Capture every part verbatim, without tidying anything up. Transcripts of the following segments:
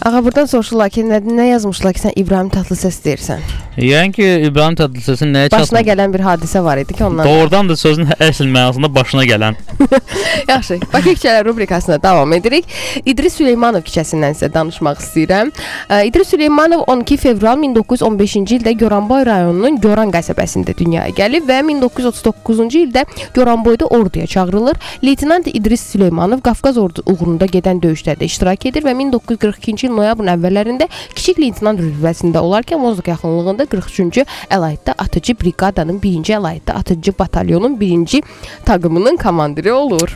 Ağa buradan soruşurlar ki, nə, nə yazmışlar ki, sən İbrahim Tatlıses deyirsən? Yəni ki, İbrahim Tatlıses'in nəyə çatmır? Başına gələn bir hadisə var idi ki, ondan... Doğrudan da sözün əsl mənasında başına gələn. Yaxşı, Bakı küçələri rubrikasına davam edirik. İdris Süleymanov küçəsindən sizə danışmaq istəyirəm. İdris Süleymanov on iki fevral min doqquz yüz on beşinci ildə Goranboy rayonunun Goran qəsəbəsində dünyaya gəlib və min doqquz yüz otuz doqquzuncu ildə Goranboyda orduya çağırılır. Leytenant İdris Süleymanov Qafqaz ordu uğrunda gedən döyüşlərdə iştirak edir və min doqquz yüz qırx ikinci il noyabrın əvvəllərində kiçik leytenant rütbəsində olarkən Mozluq yaxınlığında qırx üçüncü əlayitdə atıcı briqadanın birinci əlayitdə atıcı batalyonun birinci taqımının komandiri olur.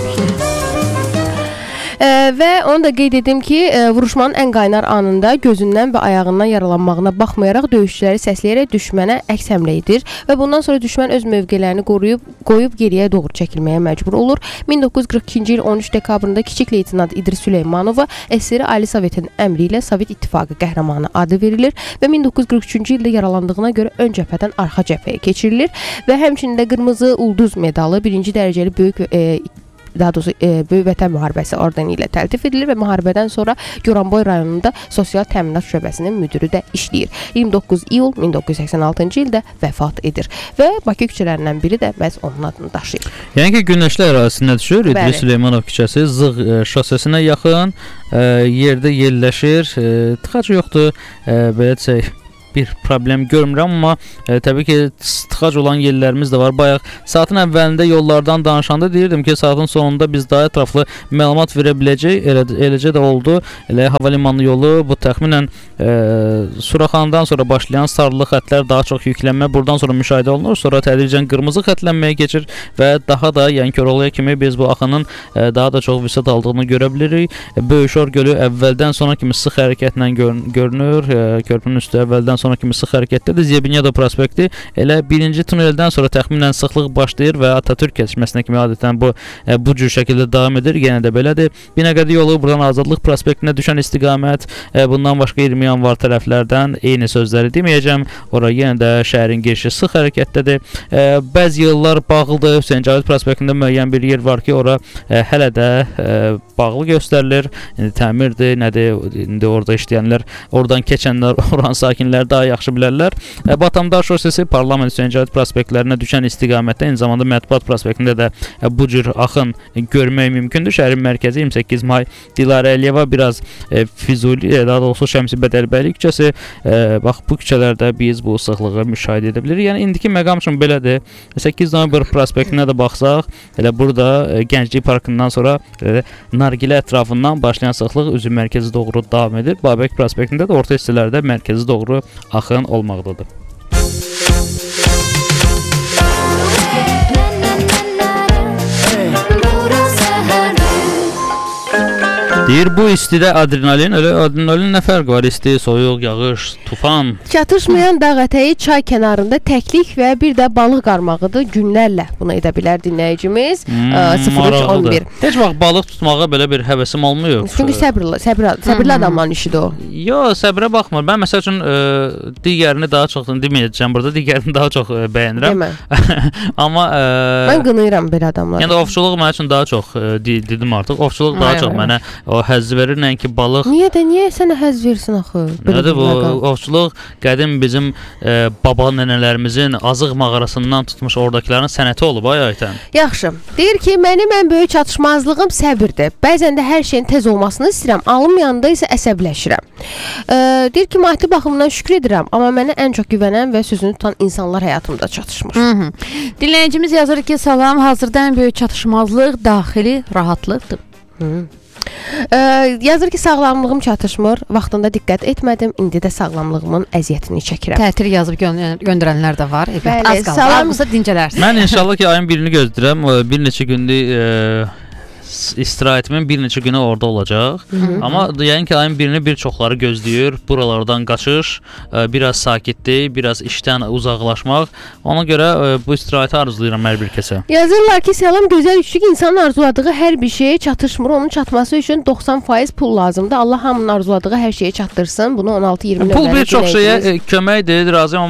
Ee, və onu da qeyd edim ki, e, vuruşmanın ən qaynar anında gözündən və ayağından yaralanmağına baxmayaraq döyüşçüləri səsləyərək düşmənə əks həmlə edir və bundan sonra düşmən öz mövqelərini qoruyub qoyub geriyə doğru çəkilməyə məcbur olur. min doqquz yüz qırx ikinci il on üç dekabrında kiçik leytenant İdris Süleymanova S S R Ali Sovetinin əmri ilə Sovet İttifaqı qəhrəmanı adı verilir və min doqquz yüz qırx üçüncü ildə yaralandığına görə ön cəbhədən arxa cəbhəyə keçirilir və həmçinin də qırmızı ulduz medalı birinci dərəcəli böyük e, daha doğrusu e, Böyük Vətən müharibəsi ordeni ilə təltif edilir və müharibədən sonra Goranboy rayonunda sosial təminat şöbəsinin müdürü də işləyir. iyirmi doqquz iyul min doqquz yüz səksən altıncı ildə vəfat edir və Bakı küçələrindən biri də məhz onun adını daşıyır. Yəni ki, Günəşli ərazisinə düşür. İdris Süleymanov küçəsi Zığ e, şosesinə yaxın e, yerdə yerləşir. E, tıxac yoxdur. E, belə desək, bir problem görmürəm, amma e, təbii ki, tıxac olan yerlərimiz də var. Bayaq saatın əvvəlində yollardan danışanda deyirdim ki, saatın sonunda biz daha ətraflı məlumat verə biləcək. Elə, eləcə də oldu. Elə hava limanı yolu bu təxminən e, Suraxandan sonra başlayan sarılı xətlər daha çox yüklənmə buradan sonra müşahidə olunur. Sonra tədricən qırmızı xətlənməyə keçir və daha da yəni Koroğluya kimi biz bu axının e, daha da çox vüsət aldığını görə bilirik. E, Böyüşor gölü əvvəldən sonra kimi sıx hərəkətlə gör, görünür. E, körpünün üstü əvvəldən sonra kimi sıx hərəkətdədir. Ziyabinyado prospekti elə birinci tuneldən sonra təxminən sıxlıq başlayır və Atatürk keçməsinə kimi adətən bu e, bu cür şəkildə davam edir. Yenə də belədir. Binəqədi yolu buradan Azadlıq prospektinə düşən istiqamət, e, bundan başqa iyirmi yanvar tərəflərdən eyni sözləri deməyəcəm. Ora yenə də şəhərin girişi sıx hərəkətdədir. E, bəzi yollar bağlıdır. Hüseyn Cavid prospektində müəyyən bir yer var ki, ora e, hələ də e, bağlı göstərilir. İndi təmirdir, nədir? İndi orada işləyənlər, oradan keçənlər, oranın sakinləri daha yaxşı bilərlər. E, Batamdar şosesi Parlament Hüseyn Cavid prospektlərinə düşən istiqamətdə, eyni zamanda Mətbuat prospektində də e, bu cür axın e, görmək mümkündür. Şəhərin mərkəzi iyirmi səkkiz may Dilarə Əliyeva, biraz e, Füzuli, e, daha doğrusu Şəmsi Bədəlbəyli küçəsi. E, bax, bu küçələrdə biz bu sıxlığı müşahidə edə bilirik. Yəni indiki məqam üçün belədir. səkkiz noyabr prospektinə də baxsaq, elə burada e, Gənclik parkından sonra e, Nargilə ətrafından başlayan sıxlıq üzü mərkəzi doğru davam edir. Babək prospektində də orta hissələrdə mərkəzi doğru axın olmaqdadır. Deyir, bu istidə adrenalin, elə adrenalin nə fərqi var? İsti, soyuq, yağış, tufan. Çatışmayan dağ ətəyi çay kənarında təklik və bir də balıq qarmağıdır. Günlərlə bunu edə bilər dinləyicimiz. Hmm, sıfır üç on bir. Heç vaxt balıq tutmağa belə bir həvəsim olmuyor. Çünki səbirli, səbirli, səbirli adamların işidir o. Yox, səbrə baxmır. Mən məsəl üçün ə, digərini daha çox deməyəcəm burada, digərini daha çox ə, bəyənirəm. Amma ə, mən qınayıram belə adamları. Yəni ovçuluq mənim üçün daha çox ə, dedim artıq. Ovçuluq daha ay, çox ay, mənə o həzz verir, nəinki balıq. Niyə də, niyə sənə həzz versin axı? Nədir bu? Ovçuluq qədim bizim e, baba nənələrimizin Azıq mağarasından tutmuş oradakilərin sənəti olub ay aytən. Yaxşı. Deyir ki, mənim ən böyük çatışmazlığım səbirdir. Bəzən də hər şeyin tez olmasını istəyirəm, alınmayanda isə əsəbləşirəm. E, deyir ki, maddi baxımdan şükür edirəm, amma mənə ən çox güvənən və sözünü tutan insanlar həyatımda çatışmır. Hı -hı. Dinləyicimiz yazır ki, salam, hazırda ən böyük çatışmazlıq daxili rahatlıqdır. Hı. Ee, yazır ki, sağlamlığım çatışmır, vaxtında diqqət etmədim, indi də sağlamlığımın əziyyətini çəkirəm. Tətil yazıb gö göndərənlər də var. Bəli, az qalır, avqusta dincələrsin. Mən inşallah ki, ayın birini gözləyirəm, bir neçə gündür e istirahətimin bir neçə günü orada olacaq. Hı -hı. Amma yəni ki, ayın birini bir çoxları gözləyir. Buralardan qaçış, biraz sakitlik, biraz işdən uzaqlaşmaq. Ona görə bu istirahəti arzulayıram hər bir kəsə. Yazırlar ki, salam, gözəl üçlük insanın arzuladığı hər bir şeyə çatışmır. Onun çatması üçün doxsan faiz pul lazımdır. Allah hamının arzuladığı hər şeyə çatdırsın. Bunu on altı iyirmi nömrəli. Pul bir çox şeyə e, köməkdir, razıyam, amma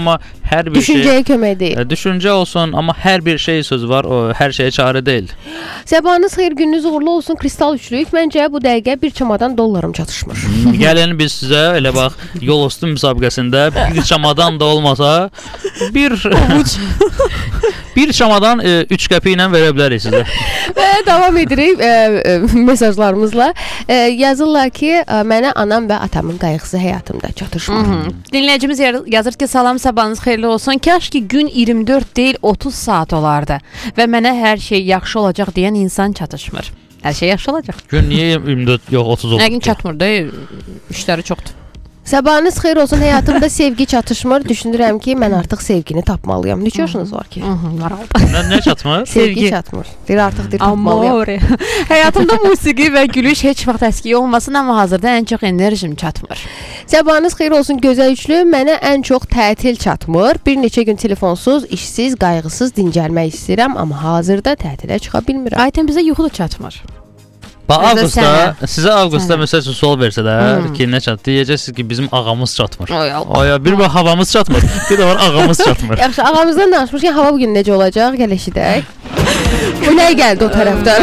hər bir Düşüncəyə şey kömək deyil. Düşüncə olsun, amma hər bir şey söz var, o hər şeyə çarə deyil. Sabahınız xeyir, gününüz uğurlu olsun. Kristal üçlük. Məncə bu dəqiqə bir çamadan dollarım çatışmır. Gəlin biz sizə elə bax yol üstü müsabiqəsində bir çamadan da olmasa bir bir çamadan e, üç qəpik ilə verə bilərik sizə. Və davam edirik e, e, mesajlarımızla. E, yazırlar ki, e, mənə anam və atamın qayğısı həyatımda çatışmır. Hı -hı. Dinləyicimiz yazır ki, salam, sabahınız xeyirli olsun. Kaş ki gün iyirmi dörd deyil otuz saat olardı və mənə hər şey yaxşı olacaq deyən insan çatışmır. Hər şey yaxşı olacaq. Gün niyə iyirmi dörd yox otuz oldu? Nə gün çatmır da, işləri çoxdur. Sabahınız xeyir olsun. Həyatımda sevgi çatışmır. Düşünürəm ki, mən artıq sevgini tapmalıyam. Neçə yaşınız var ki? Var oldu. Nə, nə çatmır? Sevgi, Sevgi çatmır. Deyir artıq deyir tapmalıyam. Amore. Həyatımda musiqi və gülüş heç vaxt əski olmasın, amma hazırda ən çox enerjim çatmır. Sabahınız xeyir olsun gözəl üçlü. Mənə ən çox tətil çatmır. Bir neçə gün telefonsuz, işsiz, qayğısız dincəlmək istəyirəm, amma hazırda tətilə çıxa bilmirəm. Aytən bizə yuxu da çatmır. Bax, avqustda, sizə avqustda məsəl üçün sual versələr hmm. ki, nə çatır? Deyəcəksiniz ki, bizim ağamız çatmır. Oy, Oya, bir bax havamız çatmır, bir də var ağamız çatmır. Yaxşı, ağamızdan danışmışkən hava bugün necə olacaq? Gəl eşidək. Bu nə gəldi o tərəfdən?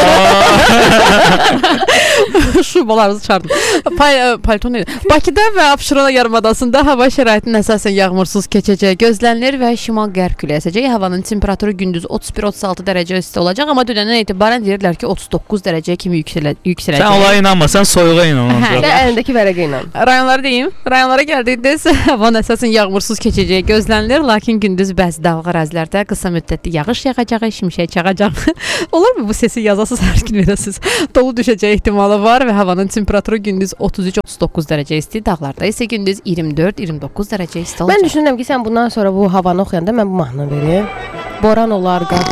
Şubalarınızı çıxardım. Pal palto neydi? Bakıda və Abşeron yarımadasında hava şəraitinin əsasən yağmursuz keçəcəyi gözlənilir və şimal-qərb küləyi əsəcək. Havanın temperaturu gündüz otuz bir otuz altı dərəcə isti olacaq, amma dünəndən etibarən deyirlər ki, otuz doqquz dərəcəyə kimi yüksələ yüksələcək. Sən olaya inanma, sən soyuğa inan. Sən əlindəki vərəqə inan. Rayonları deyim. Rayonlara gəldikdə havanın əsasən yağmursuz keçəcəyi gözlənilir, lakin gündüz bəzi dağlıq ərazilərdə qısa müddətli yağış yağacağı, şimşək çaxacaq. Olarmı bu sesi yazasız hər gün verəsiz? Dolu düşəcəyi ehtimalı var və havanın temperaturu gündüz otuz üç otuz doqquz dərəcə isti, dağlarda isə gündüz iyirmi dörd iyirmi doqquz dərəcə isti olacaq. Mən düşünürəm ki, sən bundan sonra bu havanı oxuyanda mən bu mahnını verim. Boran olar, qar.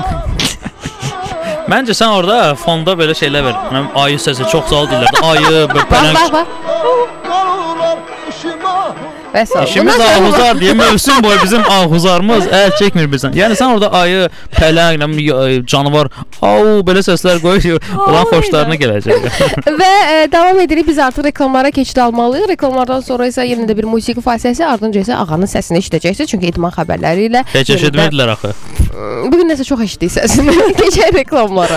Məncə sən orada fonda belə şeylər ver. Ayı səsi çox sağ ol deyirlər. Ayı, pələng. Bax, bax, bax. Bəs o. İşimiz ağuzar deyə mövsüm boyu bizim ağuzarımız əl çəkmir bizdən. Yəni sən orada ayı, pələng, canavar, au belə səslər qoyur. Olan xoşlarına gələcək. Və e, davam edirik. Biz artıq reklamlara keçid almalıyıq. Reklamlardan sonra isə yenə də bir musiqi fasiləsi, ardınca isə ağanın səsini eşidəcəksiniz. Çünki idman xəbərləri ilə heç eşitmədilər axı. Bugün nəsə çox eşitdik səsini. Keçək reklamlara.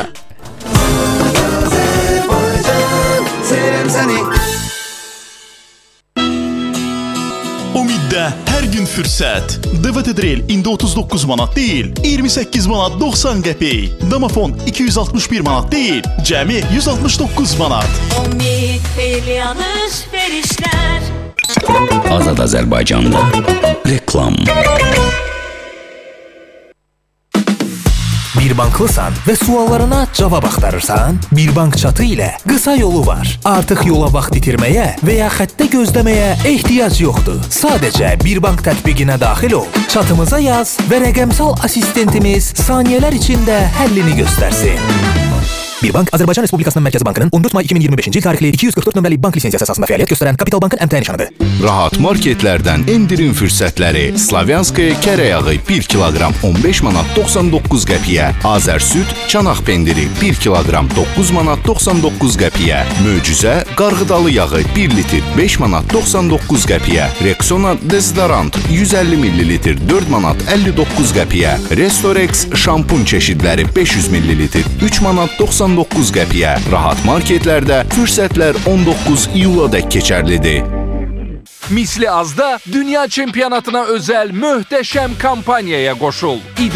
Umiddə hər gün fürsət. D V D Drill indi otuz doqquz manat deyil, iyirmi səkkiz manat doxsan qəpik. Domofon iki yüz altmış bir manat deyil, cəmi yüz altmış doqquz manat. Umid xeyli alış-verişlər. Azad Azərbaycanda reklam. Bir banklısan və suallarına cavab axtarırsan? Bir bank çatı ilə qısa yolu var. Artıq yola vaxt itirməyə və ya xəttə gözləməyə ehtiyac yoxdur. Sadəcə bir bank tətbiqinə daxil ol, çatımıza yaz və rəqəmsal assistentimiz saniyələr içində həllini göstərsin. Bir bank Azərbaycan Respublikasının Mərkəzi Bankının on dörd may iki min iyirmi beşinci il tarixli iki yüz qırx dörd nömrəli bank lisensiyası əsasında fəaliyyət göstərən Kapital Bankın əmtəə nişanıdır. Rahat marketlərdən endirim fürsətləri. Slavyanskaya kərə yağı bir kiloqram on beş manat doxsan doqquz qəpiyə. Azər süd, çanaq pendiri bir kiloqram doqquz manat doxsan doqquz qəpiyə. Möcüzə, qarğıdalı yağı bir litr beş manat doxsan doqquz qəpiyə. Rexona dezodorant yüz əlli millilitr dörd manat əlli doqquz qəpiyə. Restorex şampun çeşidləri beş yüz millilitr üç manat doxsan doqquz qəpiyə. Rahat marketlərdə fürsətlər on doqquz iyuladək keçərlidir. Misli azda dünya çempionatına özel möhtəşəm kampaniyaya qoşul.